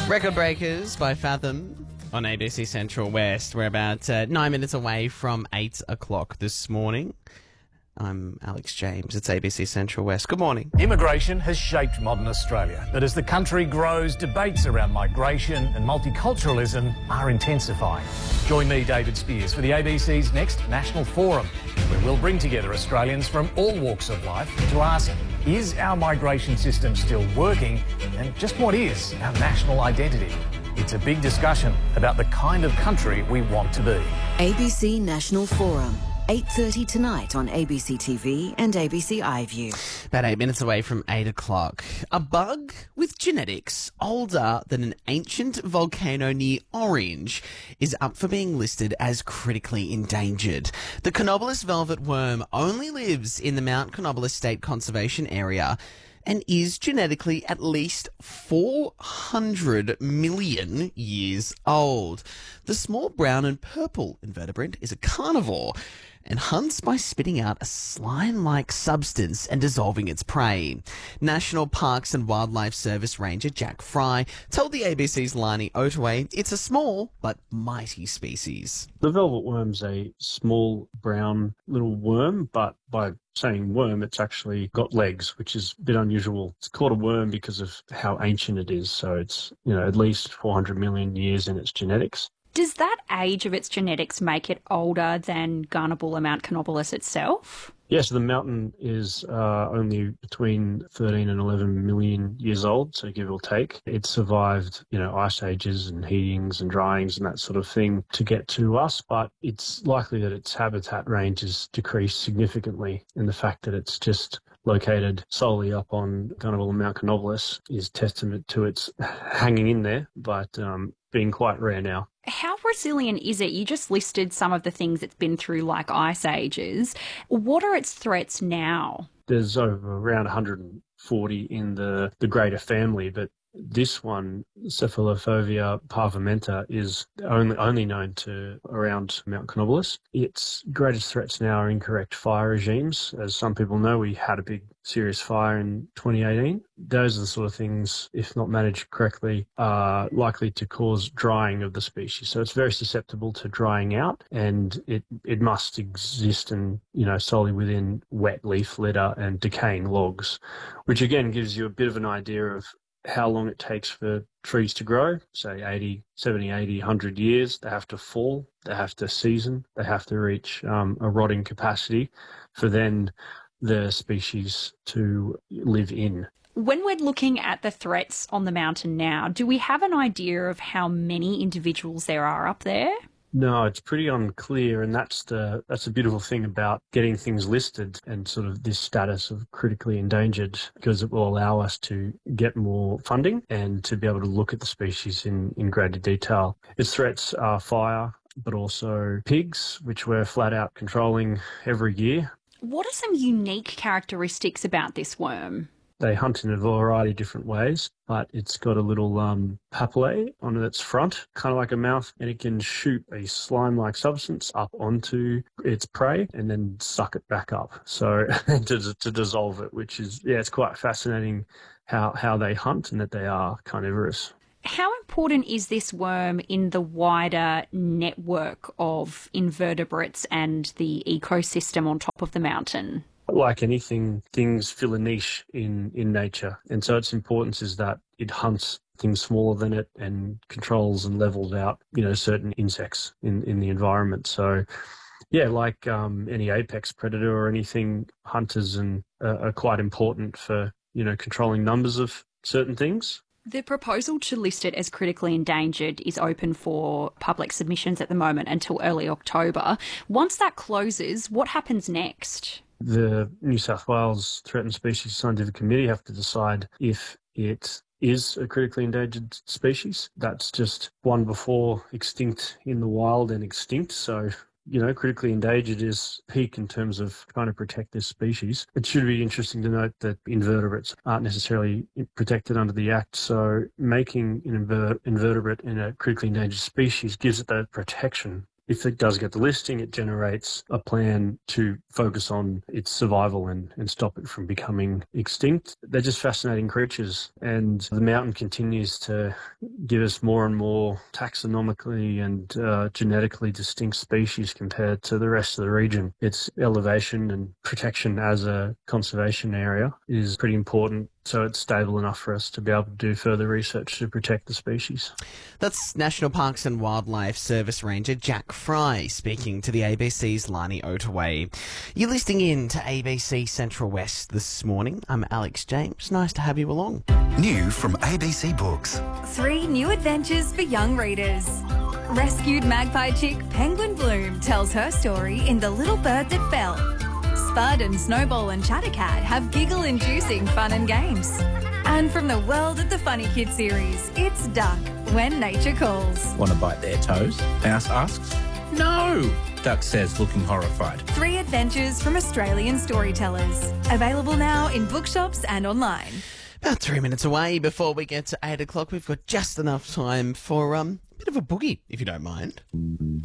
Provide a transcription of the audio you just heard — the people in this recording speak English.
Record Breakers by Fathom on ABC Central West. We're about 9 minutes away from 8 o'clock this morning. I'm Alex James. It's ABC Central West. Good morning. Immigration has shaped modern Australia, but as the country grows, debates around migration and multiculturalism are intensifying. Join me, David Spears, for the ABC's next National Forum, where we'll bring together Australians from all walks of life to ask, is our migration system still working, and just what is our national identity? It's a big discussion about the kind of country we want to be. ABC National Forum. 8:30 tonight on ABC TV and ABC iView. About 8 minutes away from 8 o'clock. A bug with genetics older than an ancient volcano near Orange is up for being listed as critically endangered. The Conobolus velvet worm only lives in the Mount Conobolus State Conservation Area and is genetically at least 400 million years old. The small brown and purple invertebrate is a carnivore and hunts by spitting out a slime-like substance and dissolving its prey. National Parks and Wildlife Service Ranger Jack Fry told the ABC's Lani Otaway it's a small but mighty species. The velvet worm's a small brown little worm, but by saying worm, it's actually got legs, which is a bit unusual. It's called a worm because of how ancient it is, so it's, at least 400 million years in its genetics. Does that age of its genetics make it older than Garnabulla Mount Conobolus itself? Yes, the mountain is only between 13 and 11 million years old, so give or take. It survived, ice ages and heatings and dryings and that sort of thing to get to us, but it's likely that its habitat range has decreased significantly, and the fact that it's just located solely up on Garnabulla Mount Conobolus is testament to its hanging in there, but being quite rare now. How resilient is it? You just listed some of the things it's been through, like ice ages. What are its threats now? There's over around 140 in the greater family, but this one, Cephalophovia parvimenta, is only known to around Mount Conobolus. Its greatest threats now are incorrect fire regimes. As some people know, we had a big serious fire in 2018. Those are the sort of things, if not managed correctly, are likely to cause drying of the species. So it's very susceptible to drying out, and it must exist solely within wet leaf litter and decaying logs, which again gives you a bit of an idea of how long it takes for trees to grow, say 70, 80, 100 years. They have to fall, they have to season, they have to reach a rotting capacity for then the species to live in. When we're looking at the threats on the mountain now, do we have an idea of how many individuals there are up there? No, it's pretty unclear, and that's the beautiful thing about getting things listed and sort of this status of critically endangered, because it will allow us to get more funding and to be able to look at the species in greater detail. Its threats are fire, but also pigs, which we're flat out controlling every year. What are some unique characteristics about this worm? They hunt in a variety of different ways, but it's got a little papillae on its front, kind of like a mouth, and it can shoot a slime-like substance up onto its prey and then suck it back up, so to dissolve it, which is, it's quite fascinating how they hunt and that they are carnivorous. How important is this worm in the wider network of invertebrates and the ecosystem on top of the mountain? Like anything, things fill a niche in nature. And so its importance is that it hunts things smaller than it and controls and levels out, certain insects in the environment. So, like any apex predator or anything, hunters are quite important for, controlling numbers of certain things. The proposal to list it as critically endangered is open for public submissions at the moment until early October. Once that closes, what happens next? The New South Wales Threatened Species Scientific Committee have to decide if it is a critically endangered species. That's just one before extinct in the wild and extinct. So, critically endangered is peak in terms of trying to protect this species. It should be interesting to note that invertebrates aren't necessarily protected under the Act. So making an invertebrate in a critically endangered species gives it that protection if it does get the listing, it generates a plan to focus on its survival and stop it from becoming extinct. They're just fascinating creatures, and the mountain continues to give us more and more taxonomically and genetically distinct species compared to the rest of the region. Its elevation and protection as a conservation area is pretty important, so it's stable enough for us to be able to do further research to protect the species. That's National Parks and Wildlife Service Ranger Jack Fry speaking to the ABC's Lani Otaway. You're listening in to ABC Central West this morning. I'm Alex James. Nice to have you along. New from ABC Books. 3 new adventures for young readers. Rescued magpie chick Penguin Bloom tells her story in The Little Bird That Fell. Spud and Snowball and Chattercat have giggle-inducing fun and games. And from the world of the Funny Kid series, it's Duck, When Nature Calls. Want to bite their toes? Mouse asks. No, Duck says, looking horrified. 3 adventures from Australian storytellers. Available now in bookshops and online. About 3 minutes away before we get to 8 o'clock. We've got just enough time for a bit of a boogie, if you don't mind.